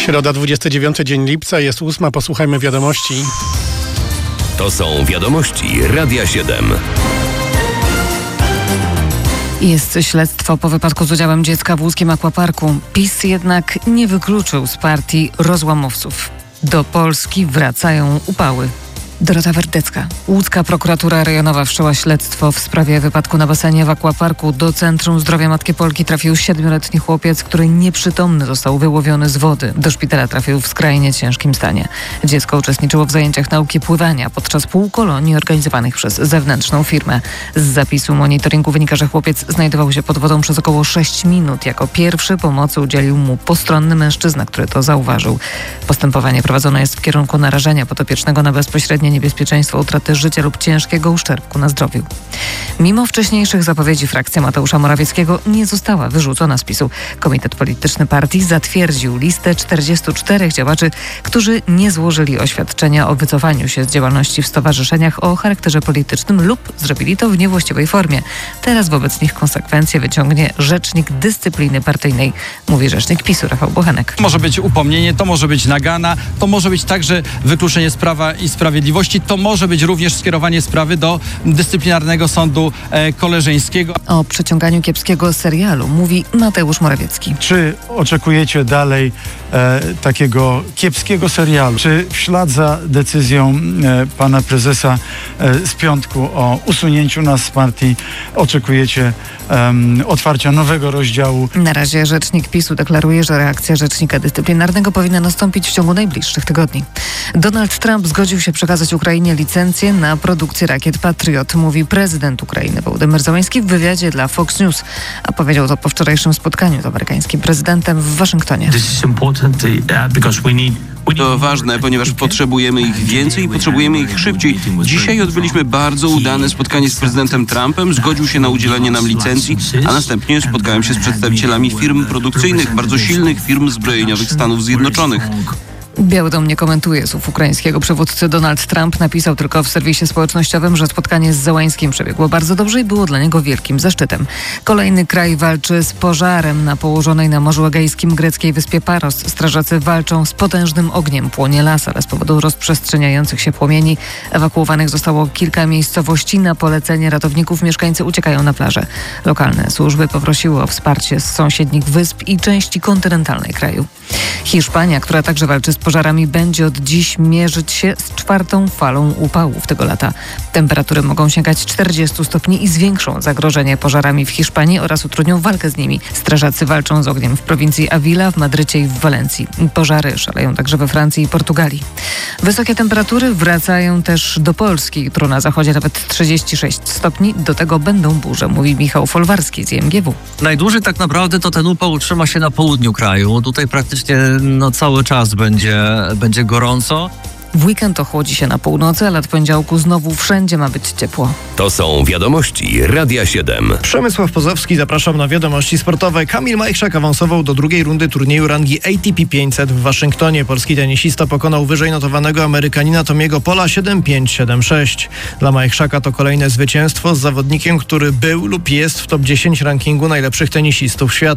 Środa, 29 dzień lipca, jest 8. Posłuchajmy wiadomości. To są wiadomości Radia 7. Jest śledztwo po wypadku z udziałem dziecka w łódzkim aquaparku. PiS jednak nie wykluczył z partii rozłamowców. Do Polski wracają upały. Dorota Werdecka. Łódzka prokuratura rejonowa wszczęła śledztwo w sprawie wypadku na basenie w aquaparku. Do Centrum Zdrowia Matki Polki trafił 7-letni chłopiec, który nieprzytomny został wyłowiony z wody. Do szpitala trafił w skrajnie ciężkim stanie. Dziecko uczestniczyło w zajęciach nauki pływania podczas półkolonii organizowanych przez zewnętrzną firmę. Z zapisu monitoringu wynika, że chłopiec znajdował się pod wodą przez około 6 minut. Jako pierwszy pomocy udzielił mu postronny mężczyzna, który to zauważył. Postępowanie prowadzone jest w kierunku narażenia podopiecznego na bezpośrednie niebezpieczeństwo utraty życia lub ciężkiego uszczerbku na zdrowiu. Mimo wcześniejszych zapowiedzi frakcja Mateusza Morawieckiego nie została wyrzucona z PiS-u. Komitet Polityczny Partii zatwierdził listę 44 działaczy, którzy nie złożyli oświadczenia o wycofaniu się z działalności w stowarzyszeniach o charakterze politycznym lub zrobili to w niewłaściwej formie. Teraz wobec nich konsekwencje wyciągnie rzecznik dyscypliny partyjnej, mówi rzecznik PiS-u Rafał Bochenek. Może być upomnienie, to może być nagana, to może być także wykluczenie z Prawa i Sprawiedliwości, to może być również skierowanie sprawy do dyscyplinarnego sądu koleżeńskiego. O przeciąganiu kiepskiego serialu mówi Mateusz Morawiecki. Czy oczekujecie dalej takiego kiepskiego serialu? Czy w ślad za decyzją pana prezesa z piątku o usunięciu nas z partii oczekujecie otwarcia nowego rozdziału? Na razie rzecznik PiS-u deklaruje, że reakcja rzecznika dyscyplinarnego powinna nastąpić w ciągu najbliższych tygodni. Donald Trump zgodził się przekazać Ukrainie licencję na produkcję rakiet Patriot, mówi prezydent Ukrainy Wołodymyr Zełenski w wywiadzie dla Fox News, a powiedział to po wczorajszym spotkaniu z amerykańskim prezydentem w Waszyngtonie. To ważne, ponieważ potrzebujemy ich więcej i potrzebujemy ich szybciej. Dzisiaj odbyliśmy bardzo udane spotkanie z prezydentem Trumpem, zgodził się na udzielenie nam licencji, a następnie spotkałem się z przedstawicielami firm produkcyjnych, bardzo silnych firm zbrojeniowych Stanów Zjednoczonych. Biały Dom nie komentuje słów ukraińskiego przywódcy. Donald Trump napisał tylko w serwisie społecznościowym, że spotkanie z Zełenńskim przebiegło bardzo dobrze i było dla niego wielkim zaszczytem. Kolejny kraj walczy z pożarem na położonej na Morzu Egejskim greckiej wyspie Paros. Strażacy walczą z potężnym ogniem. Płonie las, ale z powodu rozprzestrzeniających się płomieni ewakuowanych zostało kilka miejscowości. Na polecenie ratowników mieszkańcy uciekają na plażę. Lokalne służby poprosiły o wsparcie z sąsiednich wysp i części kontynentalnej kraju. Hiszpania, która także walczy z pożarami, będzie od dziś mierzyć się z 4. falą upałów tego lata. Temperatury mogą sięgać 40 stopni i zwiększą zagrożenie pożarami w Hiszpanii oraz utrudnią walkę z nimi. Strażacy walczą z ogniem w prowincji Avila, w Madrycie i w Walencji. Pożary szaleją także we Francji i Portugalii. Wysokie temperatury wracają też do Polski. Jutro na zachodzie nawet 36 stopni. Do tego będą burze, mówi Michał Folwarski z IMGW. Najdłużej tak naprawdę to ten upał utrzyma się na południu kraju. Tutaj praktycznie cały czas będzie gorąco. W weekend ochłodzi się na północy, ale od poniedziałku znowu wszędzie ma być ciepło. To są wiadomości Radia 7. Przemysław Pozowski, zapraszam na wiadomości sportowe. Kamil Majchrzak awansował do drugiej rundy turnieju rangi ATP 500 w Waszyngtonie. Polski tenisista pokonał wyżej notowanego Amerykanina Tomiego Pola 7-5, 7-6. Dla Majchrzaka to kolejne zwycięstwo z zawodnikiem, który był lub jest w top 10 rankingu najlepszych tenisistów świata.